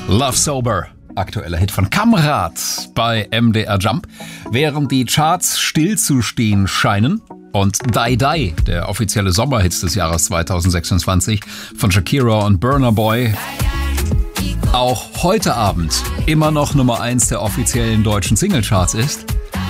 Love Sober, aktueller Hit von Kamrat bei MDR Jump. Während die Charts stillzustehen scheinen und Die Die, der offizielle Sommerhit des Jahres 2026 von Shakira und Burna Boy, auch heute Abend immer noch Nummer 1 der offiziellen deutschen Singlecharts ist,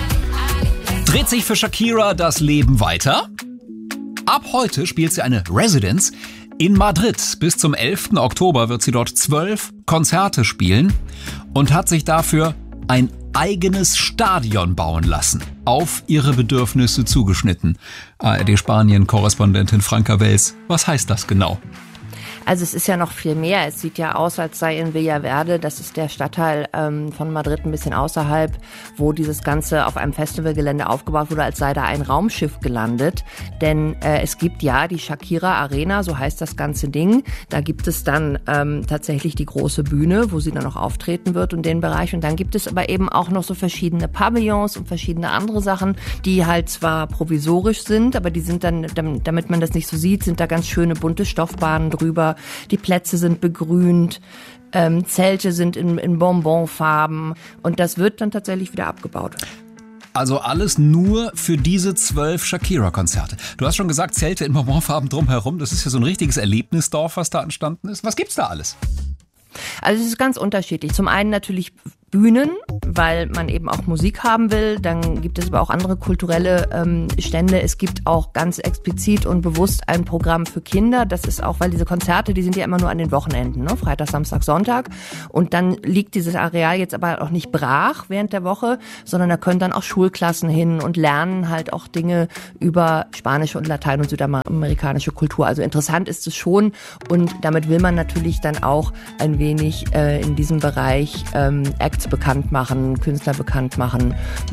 dreht sich für Shakira das Leben weiter. Ab heute spielt sie eine Residence in Madrid. Bis zum 11. Oktober wird sie dort 12 Konzerte spielen und hat sich dafür ein eigenes Stadion bauen lassen, auf ihre Bedürfnisse zugeschnitten. ARD-Spanien-Korrespondentin Franka Wels, was heißt das genau? Also es ist ja noch viel mehr. Es sieht ja aus, als sei in Villaverde, das ist der Stadtteil von Madrid ein bisschen außerhalb, wo dieses Ganze auf einem Festivalgelände aufgebaut wurde, als sei da ein Raumschiff gelandet. Denn es gibt ja die Shakira Arena, so heißt das ganze Ding. Da gibt es dann tatsächlich die große Bühne, wo sie dann auch auftreten wird und den Bereich. Und dann gibt es aber eben auch noch so verschiedene Pavillons und verschiedene andere Sachen, die halt zwar provisorisch sind, aber die sind dann, damit man das nicht so sieht, sind da ganz schöne bunte Stoffbahnen drüber. Die Plätze sind begrünt, Zelte sind in Bonbonfarben und das wird dann tatsächlich wieder abgebaut. Also alles nur für diese 12 Shakira-Konzerte. Du hast schon gesagt, Zelte in Bonbonfarben drumherum, das ist ja so ein richtiges Erlebnisdorf, was da entstanden ist. Was gibt's da alles? Also es ist ganz unterschiedlich. Zum einen natürlich Bühnen, weil man eben auch Musik haben will. Dann gibt es aber auch andere kulturelle Stände. Es gibt auch ganz explizit und bewusst ein Programm für Kinder. Das ist auch, weil diese Konzerte, die sind ja immer nur an den Wochenenden, ne? Freitag, Samstag, Sonntag. Und dann liegt dieses Areal jetzt aber auch nicht brach während der Woche, sondern da können dann auch Schulklassen hin und lernen halt auch Dinge über spanische und Latein- und südamerikanische Kultur. Also interessant ist es schon und damit will man natürlich dann auch ein wenig in diesem Bereich Acts bekannt machen, Künstler bekannt machen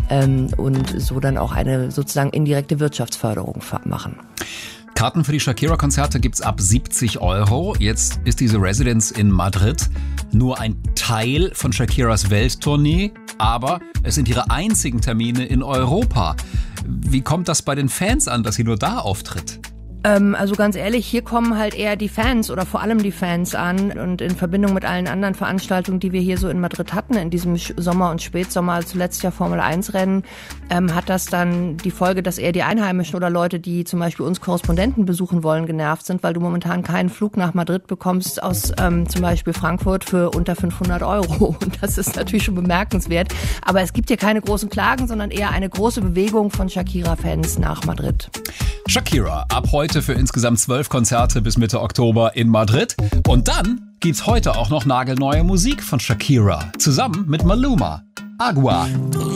und so dann auch eine sozusagen indirekte Wirtschaftsförderung machen. Karten für die Shakira-Konzerte gibt's ab 70 €. Jetzt ist diese Residence in Madrid nur ein Teil von Shakiras Welttournee, aber es sind ihre einzigen Termine in Europa. Wie kommt das bei den Fans an, dass sie nur da auftritt? Also ganz ehrlich, hier kommen halt eher die Fans oder vor allem die Fans an und in Verbindung mit allen anderen Veranstaltungen, die wir hier so in Madrid hatten, in diesem Sommer und Spätsommer, zuletzt ja Formel-1-Rennen, hat das dann die Folge, dass eher die Einheimischen oder Leute, die zum Beispiel uns Korrespondenten besuchen wollen, genervt sind, weil du momentan keinen Flug nach Madrid bekommst aus zum Beispiel Frankfurt für unter 500 €. Und das ist natürlich schon bemerkenswert. Aber es gibt hier keine großen Klagen, sondern eher eine große Bewegung von Shakira-Fans nach Madrid. Shakira, ab heute für insgesamt 12 Konzerte bis Mitte Oktober in Madrid. Und dann gibt's heute auch noch nagelneue Musik von Shakira, zusammen mit Maluma. Agua.